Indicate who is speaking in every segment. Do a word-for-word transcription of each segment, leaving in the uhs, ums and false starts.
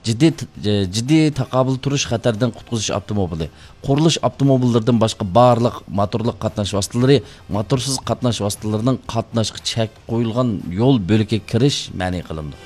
Speaker 1: ciddi ciddi taqobil turish xatardan qutqizish avtomobili, qurilish avtomobillardan boshqa barliq motorli qatnash vositalari, motorsiz qatnash vositalarining qatnashga chek qo'yilgan yo'l bo'ligiga kirish ma'ni qilindi.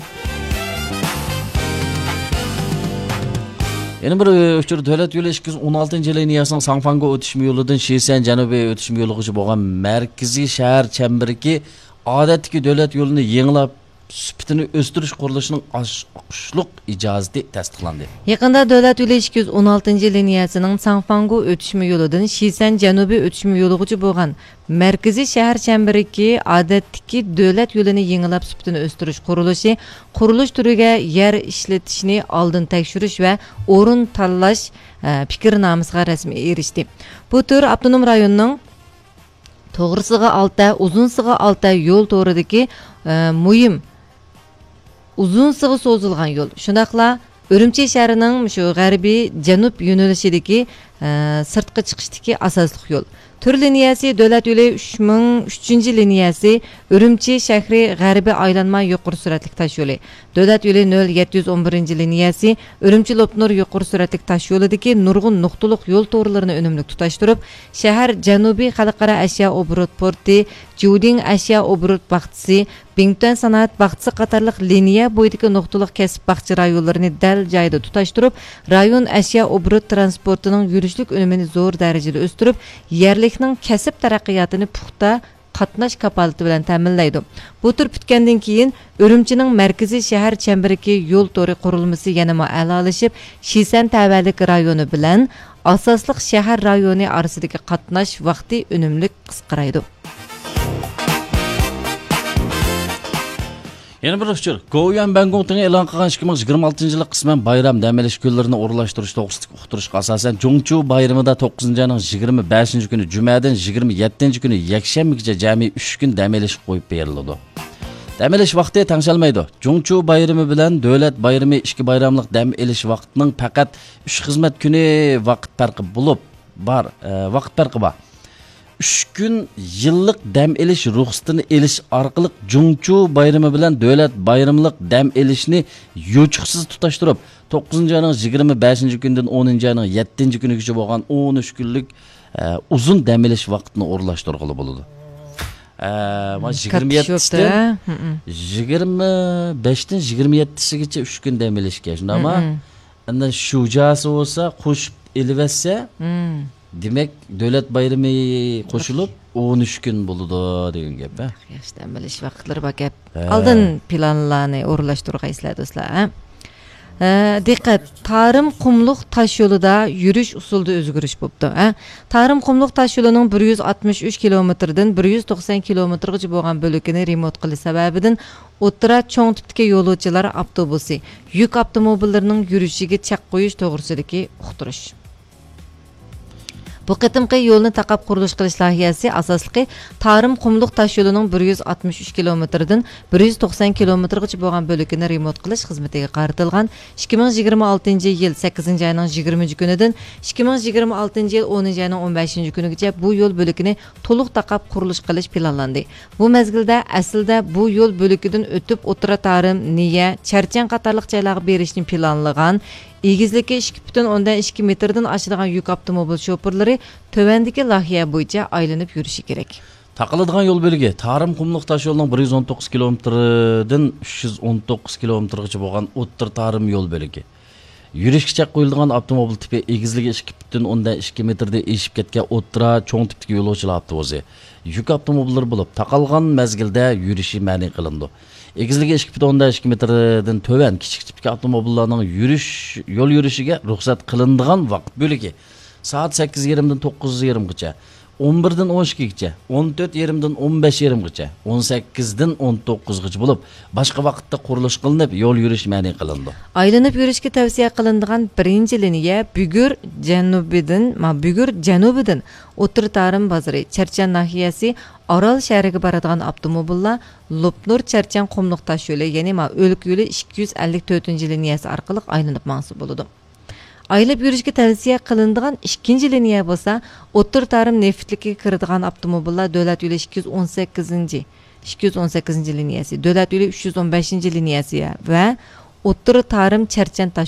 Speaker 1: Yana bir uchur davlat yo'li ikki ming o'n oltinchi yil liniyasining Sangfango o'tishma yo'lidan Shisan janubiy o'tishma yo'ligacha bo'lgan markaziy shahar chemberiki odatdagi davlat yo'lini yengilab süpitini o'stirish qurilishining oshliq ijozati tasdiqlandi.
Speaker 2: Yaqinda davlat yo'li ikki ming o'n oltinchi liniyasining Sangfango o'tishma yo'lidan Shisan janubiy o'tishma yo'ligacha bo'lgan markaziy shahar chemberiki odatdagi davlat yo'lini yengilab süpitini o'stirish qurilishi qurilish turiga yer ishlatishni oldin tekshirish va o'rin tanlash fikrnomasiga rasmiy erishdi. Bu tur avtonom rayonning to'g'risiga olti, uzunsiga olti yo'l to'ridagi muhim uzunsiga so'zilgan yo'l. Shundaqla Urumchi shahrining shu g'arbiy janub yo'nalishidagi sirtqi chiqishdagi asosli yo'l. Tur liniyasi davlat yo'li uch ming uchinchi liniyasi Urumchi shahri g'arbiy aylanma yuqori sur'atli tosh yo'li. Davlat yo'li nol yetti yuz o'n birinchi liniyasi Urumchi Lopnur yuqori sur'atli tosh yo'lidagi nurg'un nuqtaliq yo'l to'rlarini unumli tutashtirib, shahar janubiy xalqaro ashyo obrot porti, Juding ashyo obrot baxtisi, Bington sanoat baxtisi qatorliq liniya bo'yidagi nuqtaliq kasb baxchi rayonlarini dal joyida tutashtirib, rayon ashyo obrot transportining yurishlik unumini zo'r darajada o'stirib, yerlikning kasb taraqqiyotini puxta qatnash kapolati bilan ta'minlaydi. Bu tur bitgandan keyin Urumchining markaziy shahar chemberiki yo'l to'ri qurilmasi yana a'lolashib, Shisan tavallik rayoni bilan asosli shahar rayoni orasidagi qatnash vaqti unumli qisqaraydi.
Speaker 1: Yana bir uchur, Go'yan Bangkok'tan e'lon qilgan ikki ming yigirma oltinchi yil qisman bayram dam olish kunlarini o'rlashtirish to'g'risidagi uqtirishga asosan Jongchu bayramida to'qqizinchi oyning yigirma beshinchi kuni jumadan yigirma yettinchi kuni yakshanbagacha jami uch kun dam olish qo'yib beriladi. Dam olish vaqti tangshalmaydi. Jongchu bayrami bilan davlat bayrami ikki bayramlik dam olish vaqtining faqat uch xizmat kuni vaqt farqi bo'lib bor, vaqt farqi bor. uch kun yillik dam olish ruxsatini elish orqali Jongchu bayrami bilan davlat bayramlik dam olishni yo'chiqsiz tutashtirib, to'qqizinchi oyning yigirma beshinchi kundan o'ninchi oyning yettinchi kunigacha bo'lgan o'n uch kunlik e, uzun dam olish vaqtini o'rlashtirg'ili bo'ladi. E, yigirma yettisidan yigirma beshdan yigirma yettisigacha uch kun dam olishga. Shundami? Endi shujasi bo'lsa qo'shib elivassa, demek davlat bayrami qo'shilib o'n uch kun bo'ladi degan gap.
Speaker 2: Yaxshi dam olish vaqtlari bor gap. Oldin planlarni o'rlashtirg'aysizlar do'stlar. Diqqat, Tarim Qumluq tash yo'lida yurish usulida o'zgarish bo'pti. Tarim Qumluq tash yo'lining bir yuz oltmish uch kilometrdan bir yuz to'qson kilometrgacha bo'lgan bo'lagini remont qilish sababidan o'tira cho'ng tipdagi yo'lovchilar avtobusi, yuk avtomobillarining yurishiga chek qo'yish to'g'risidagi uqtirish. Bu qitimqi yo'lni taqab qurilish qilish loyihasi asosli Tarim Qumluq tash yo'lining bir yuz oltmish uch kilometrdan bir yuz to'qson kilometrgacha bo'lgan bo'lagini remont qilish xizmatiga qaratilgan. ikki ming yigirma oltinchi yil sakkizinchi oyning yigirmanchi kunidan ikki ming yigirma oltinchi yil o'ninchi oyning o'n beshinchi kunigacha bu yo'l bo'lagini to'liq taqab qurilish qilish planlandi. Bu mezgilda aslida bu yo'l bo'lagidan o'tib o'tira Tarim, Niya, Charchan qatorliq joylarga berishni planlagan. Egizligi ikki butun o'ndan ikki metrdan oshadigan yuk avtomobil shoferlari tövendagi loyiha bo'yicha aylanib yurishi kerak.
Speaker 1: Taqiladigan yo'l bo'ligi Tarim Qumluq tash yo'lining bir yuz o'n to'qqiz kilometrdan uch yuz o'n to'qqiz kilometrgacha bo'lgan o'ttir Tarim yo'l bo'ligi. Yurishga chek qo'yilgan avtomobil tipi egizligi ikki butun o'ndan ikki metrda eshib ketgan o'ttira cho'ng tipdagi yo'lovchilar avtobusi. Yuk avtomobillari bo'lib, taqalgan mezgilda yurishi ma'ni qilindi. Egizligi ikki butun o'ndan ikki metrdan to'van kichik tipdagi avtomobillarning yurish yo'l yurishiga ruxsat qilinadigan vaqt bo'ligi soat sakkiz yarim dan to'qqiz yarim gacha, o'n birdan o'n ikkigacha, o'n to'rt yarim dan o'n besh yarim gacha, o'n sakkizdan o'n to'qqiz gacha bo'lib, boshqa vaqtda qurilish qilinib, yo'l yurish ma'ni qilindi.
Speaker 2: Aylanib yurishga tavsiya qilinadigan birinchi liniya Bugur janubidan, ma Bugur janubidan O'tir Tarim bozori, Charchan nahiyasi Orol shahriga boradigan avtomobillar Lopnur Charchan Qumluq tash yo'li, ya'ni ma O'lik yo'li ikki yuz ellik to'rtinchi liniyasi orqali aylanib mansi bo'ladi. Aylanib yurishga tavsiya qilinadigan ikkinchi liniya bo'lsa, O'tir Tarim neftlikka kiradigan avtomobillar davlat yo'li ikki yuz o'n sakkizinchi ikki yuz o'n sakkizinchi liniyasi, davlat yo'li uch yuz o'n beshinchi liniyasi va O'tir Tarim Charchan